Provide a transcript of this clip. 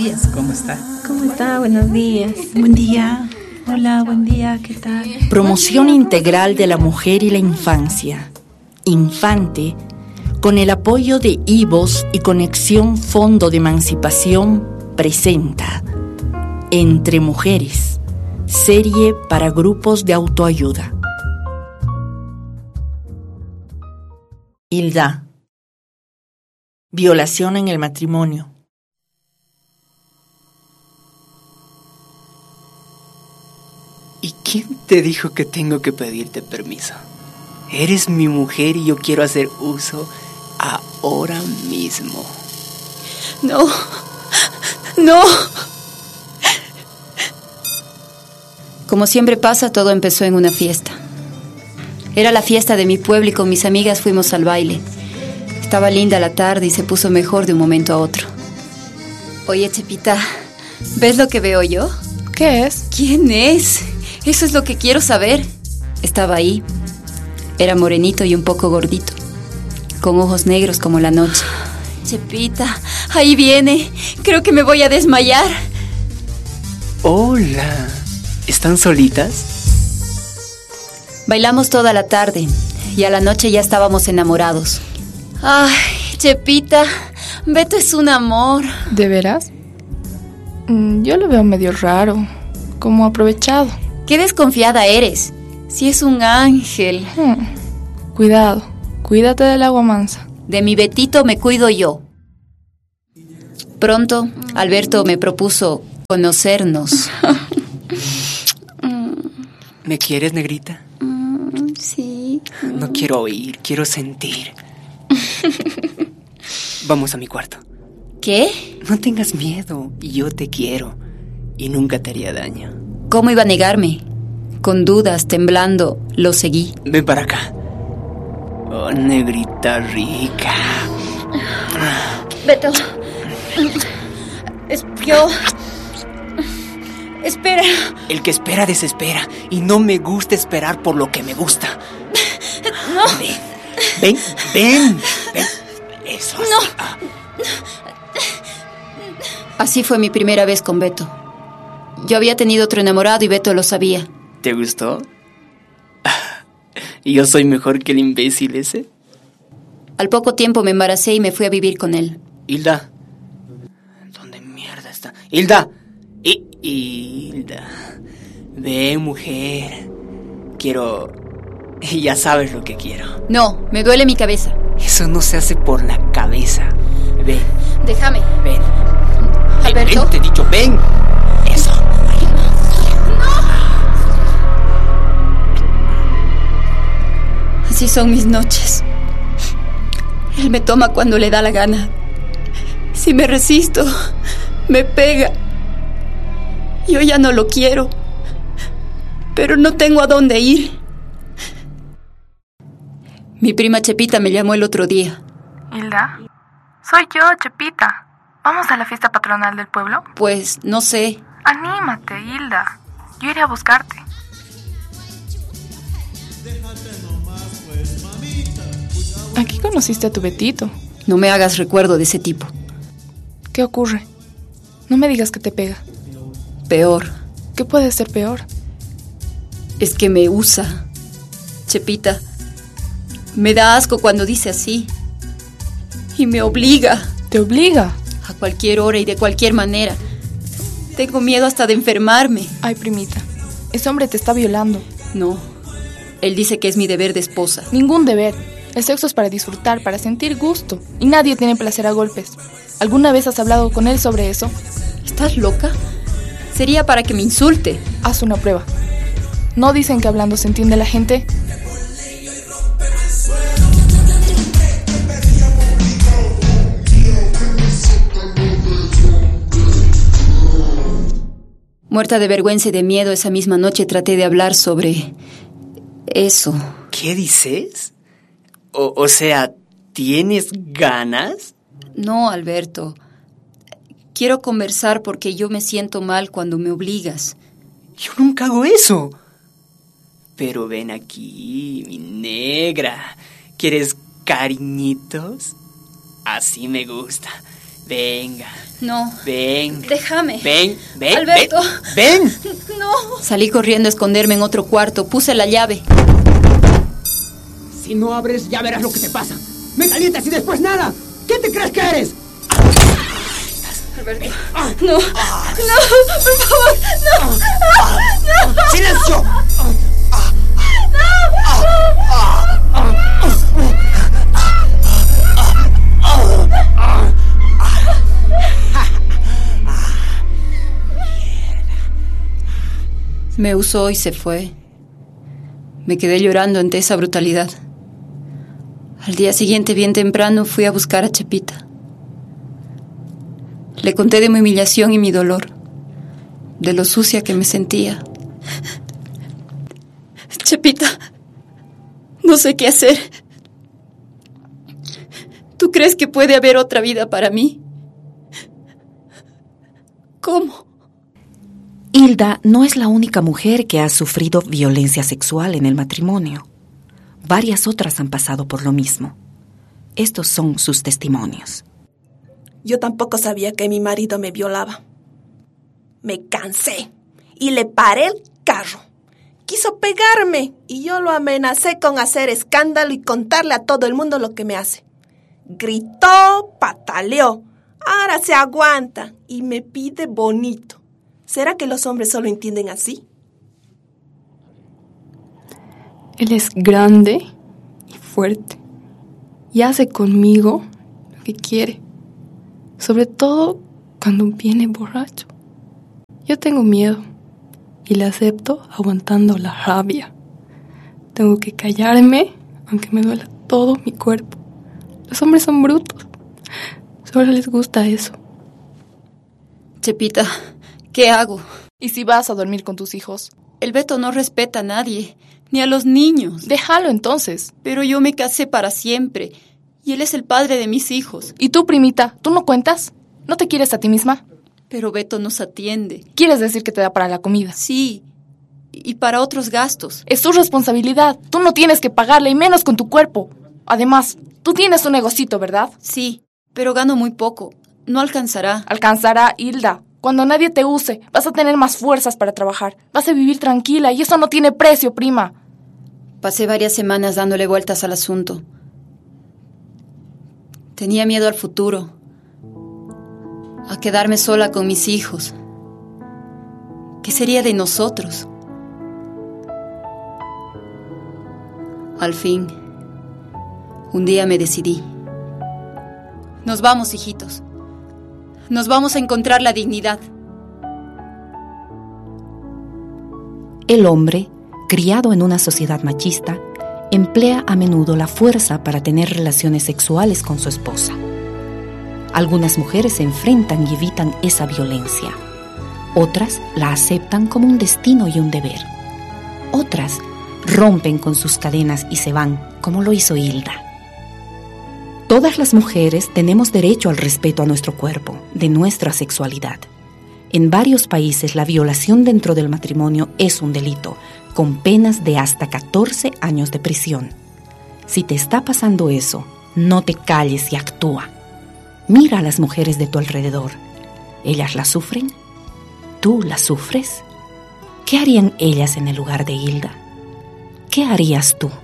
días, ¿cómo está? ¿Cómo está? Buenos días. Buen día. Hola, buen día, ¿qué tal? Promoción integral de la mujer y la infancia. Infante, con el apoyo de IVOS y Conexión Fondo de Emancipación, presenta Entre Mujeres, serie para grupos de autoayuda. Hilda. Violación en el matrimonio. ¿Y quién te dijo que tengo que pedirte permiso? Eres mi mujer y yo quiero hacer uso ahora mismo. No. Como siempre pasa, todo empezó en una fiesta. Era la fiesta de mi pueblo y con mis amigas fuimos al baile. Estaba linda la tarde y se puso mejor de un momento a otro. Oye, Chepita, ¿ves lo que veo yo? ¿Qué es? ¿Quién es? Eso es lo que quiero saber. Estaba ahí. Era morenito y un poco gordito, con ojos negros como la noche. Chepita, ahí viene. Creo que me voy a desmayar. Hola. ¿Están solitas? Bailamos toda la tarde y a la noche ya estábamos enamorados. Ay, Chepita, Beto es un amor. ¿De veras? Yo lo veo medio raro, como aprovechado. Qué desconfiada eres. Si es un ángel. Cuidado, cuídate del agua mansa. De mi Betito me cuido yo. Pronto, Alberto me propuso conocernos. ¿Me quieres, negrita? Sí. No quiero oír, quiero sentir. Vamos a mi cuarto. ¿Qué? No tengas miedo, yo te quiero y nunca te haría daño. ¿Cómo iba a negarme? Con dudas, temblando, lo seguí. Ven para acá. Oh, negrita rica. Beto. Yo... Espera. El que espera desespera y no me gusta esperar por lo que me gusta. No. Ven. Eso. No. Así fue mi primera vez con Beto. Yo había tenido otro enamorado y Beto lo sabía. ¿Te gustó? ¿Y yo soy mejor que el imbécil ese? Al poco tiempo me embaracé y me fui a vivir con él. Hilda. ¿Dónde mierda está? Hilda. Hilda. Ven, mujer. Quiero... Ya sabes lo que quiero. No, me duele mi cabeza. Eso no se hace por la cabeza. Ven. Déjame. Ven. Alberto. Ven, te he dicho, ven. Eso. Así son mis noches. Él me toma cuando le da la gana. Si me resisto, me pega. Yo ya no lo quiero, pero no tengo a dónde ir. Mi prima Chepita me llamó el otro día. Hilda, soy yo, Chepita. ¿Vamos a la fiesta patronal del pueblo? Pues, no sé. Anímate, Hilda. Yo iré a buscarte. Aquí conociste a tu Betito. No me hagas recuerdo de ese tipo. ¿Qué ocurre? No me digas que te pega. Peor. ¿Qué puede ser peor? Es que me usa. Chepita, me da asco cuando dice así. Y me obliga. ¿Te obliga? A cualquier hora y de cualquier manera. Tengo miedo hasta de enfermarme. Ay, primita, ese hombre te está violando. No, él dice que es mi deber de esposa. Ningún deber. El sexo es para disfrutar, para sentir gusto. Y nadie tiene placer a golpes. ¿Alguna vez has hablado con él sobre eso? ¿Estás loca? Sería para que me insulte. Haz una prueba. ¿No dicen que hablando se entiende la gente? Muerta de vergüenza y de miedo, esa misma noche traté de hablar sobre eso. ¿Qué dices? O sea, ¿tienes ganas? No, Alberto. Quiero conversar porque yo me siento mal cuando me obligas. Yo nunca hago eso. Pero ven aquí, mi negra. ¿Quieres cariñitos? Así me gusta. Venga. No. Ven. Déjame. Ven. Alberto. Ven. No. Salí corriendo a esconderme en otro cuarto. Puse la llave. Si no abres, ya verás lo que te pasa. Me calientas y después nada. ¿Qué te crees que eres? Alberto. No. No, por favor. No. ¡Silencio! Me usó y se fue. Me quedé llorando ante esa brutalidad. Al día siguiente, bien temprano, fui a buscar a Chepita. Le conté de mi humillación y mi dolor, de lo sucia que me sentía. Chepita, no sé qué hacer. ¿Tú crees que puede haber otra vida para mí? ¿Cómo? Hilda no es la única mujer que ha sufrido violencia sexual en el matrimonio. Varias otras han pasado por lo mismo. Estos son sus testimonios. Yo tampoco sabía que mi marido me violaba. Me cansé y le paré el carro. Quiso pegarme y yo lo amenacé con hacer escándalo y contarle a todo el mundo lo que me hace. Gritó, pataleó. Ahora se aguanta y me pide bonito. ¿Será que los hombres solo entienden así? Él es grande y fuerte y hace conmigo lo que quiere, sobre todo cuando viene borracho. Yo tengo miedo y le acepto aguantando la rabia. Tengo que callarme aunque me duela todo mi cuerpo. Los hombres son brutos, solo les gusta eso. Chepita, ¿qué hago? ¿Y si vas a dormir con tus hijos? El Beto no respeta a nadie, ni a los niños. Déjalo entonces. Pero yo me casé para siempre, y él es el padre de mis hijos. ¿Y tú, primita, tú no cuentas? ¿No te quieres a ti misma? Pero Beto nos atiende. ¿Quieres decir que te da para la comida? Sí, y para otros gastos. Es tu responsabilidad. Tú no tienes que pagarle, y menos con tu cuerpo. Además, tú tienes un negocito, ¿verdad? Sí, pero gano muy poco. No alcanzará. Alcanzará, Hilda. Cuando nadie te use, vas a tener más fuerzas para trabajar. Vas a vivir tranquila y eso no tiene precio, prima. Pasé varias semanas dándole vueltas al asunto. Tenía miedo al futuro, a quedarme sola con mis hijos. ¿Qué sería de nosotros? Al fin, un día me decidí. Nos vamos, hijitos. Nos vamos a encontrar la dignidad. El hombre, criado en una sociedad machista, emplea a menudo la fuerza para tener relaciones sexuales con su esposa. Algunas mujeres se enfrentan y evitan esa violencia. Otras la aceptan como un destino y un deber. Otras rompen con sus cadenas y se van, como lo hizo Hilda. Todas las mujeres tenemos derecho al respeto a nuestro cuerpo, de nuestra sexualidad. En varios países la violación dentro del matrimonio es un delito, con penas de hasta 14 años de prisión. Si te está pasando eso, no te calles y actúa. Mira a las mujeres de tu alrededor. ¿Ellas la sufren? ¿Tú la sufres? ¿Qué harían ellas en el lugar de Hilda? ¿Qué harías tú?